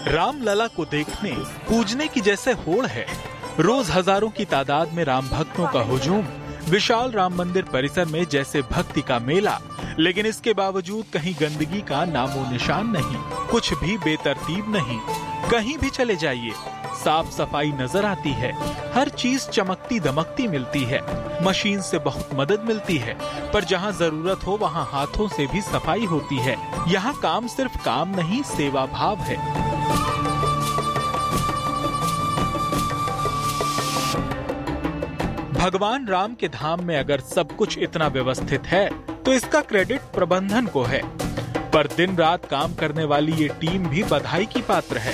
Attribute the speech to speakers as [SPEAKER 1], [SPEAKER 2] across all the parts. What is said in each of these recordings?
[SPEAKER 1] रामलला को देखने पूजने की जैसे होड़ है। रोज हजारों की तादाद में राम भक्तों का हुजूम, विशाल राम मंदिर परिसर में जैसे भक्ति का मेला। लेकिन इसके बावजूद कहीं गंदगी का नामो निशान नहीं, कुछ भी बेतरतीब नहीं। कहीं भी चले जाइए साफ सफाई नजर आती है, हर चीज चमकती दमकती मिलती है। मशीन से बहुत मदद मिलती है, पर जहां जरूरत हो वहां हाथों से भी सफाई होती है। यहाँ काम सिर्फ काम नहीं, सेवा भाव है। भगवान राम के धाम में अगर सब कुछ इतना व्यवस्थित है तो इसका क्रेडिट प्रबंधन को है, पर दिन रात काम करने वाली ये टीम भी बधाई की पात्र है।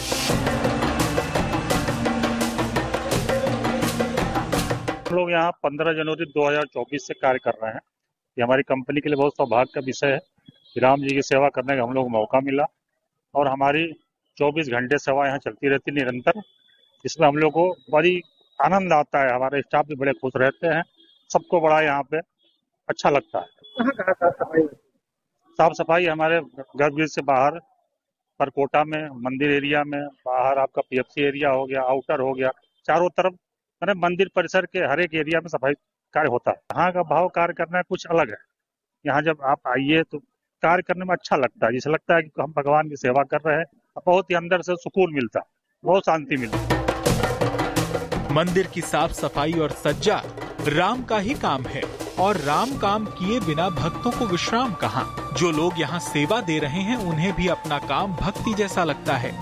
[SPEAKER 2] हम लोग यहाँ 15 जनवरी 2024 से कार्य कर रहे हैं। ये हमारी कंपनी के लिए बहुत सौभाग्य का विषय है कि राम जी की सेवा करने का हम लोग को मौका मिला, और हमारी 24 घंटे सेवा यहाँ चलती रहती निरंतर। इसमें हम लोग को बड़ी आनंद आता है, हमारे स्टाफ भी बड़े खुश रहते हैं, सबको बड़ा यहाँ पे अच्छा लगता है। साफ सफाई हमारे गर्भगृह से बाहर, परकोटा में, मंदिर एरिया में, बाहर आपका पीएफसी एरिया हो गया, आउटर हो गया, चारों तरफ मैंने मंदिर परिसर के हर एक एरिया में सफाई कार्य होता है। यहाँ का भाव कार्य करना कुछ अलग है। यहाँ जब आप आइए तो कार्य करने में अच्छा लगता है, जिसे लगता है कि हम भगवान की सेवा कर रहे हैं। बहुत ही अंदर से सुकून मिलता है, बहुत शांति मिलती है।
[SPEAKER 1] मंदिर की साफ सफाई और सज्जा राम का ही काम है, और राम काम किए बिना भक्तों को विश्राम कहाँ। जो लोग यहाँ सेवा दे रहे हैं उन्हें भी अपना काम भक्ति जैसा लगता है।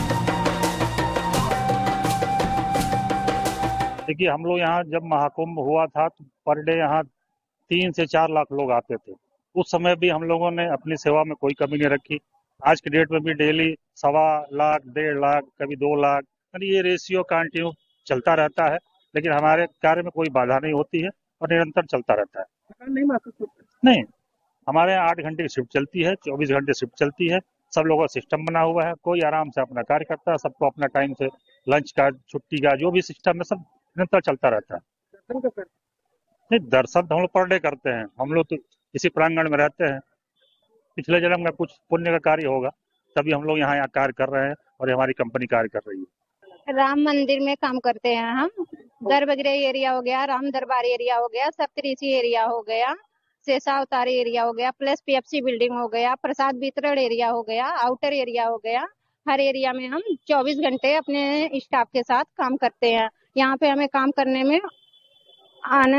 [SPEAKER 2] देखिए, हम लोग यहाँ जब महाकुंभ हुआ था तो पर डे यहाँ 3 से 4 लाख लोग आते थे। उस समय भी हम लोगों ने अपनी सेवा में कोई कमी नहीं रखी। आज के डेट में भी डेली 1.25 लाख, 1.5 लाख, कभी 2 लाख, ये रेशियो कंटिन्यू चलता रहता है। लेकिन हमारे कार्य में कोई बाधा नहीं होती है और निरंतर चलता रहता है। नहीं, हमारे यहाँ 8 घंटे की शिफ्ट चलती है, 24 घंटे शिफ्ट चलती है। सब लोगों का सिस्टम बना हुआ है, कोई आराम से अपना कार्य करता है। सबको अपना टाइम से लंच का, छुट्टी का, जो भी सिस्टम है सब निरंतर चलता रहता है। नहीं, दर्शन तो हम लोग पर डे करते हैं। हम लोग तो इसी प्रांगण में रहते हैं। पिछले जन्म में कुछ पुण्य का कार्य होगा, तभी हम लोग यहाँ कार्य कर रहे हैं और हमारी कंपनी कार्य कर रही है।
[SPEAKER 3] राम मंदिर में काम करते हैं हम। गर्भगृह एरिया हो गया, राम दरबार एरिया हो गया, सप्तऋषि एरिया हो गया, शेषावतार एरिया हो गया, प्लस पीएफसी बिल्डिंग हो गया, प्रसाद वितरण एरिया हो गया, आउटर एरिया हो गया। हर एरिया में हम 24 घंटे अपने स्टाफ के साथ काम करते हैं। यहाँ पे हमें काम करने में आनंद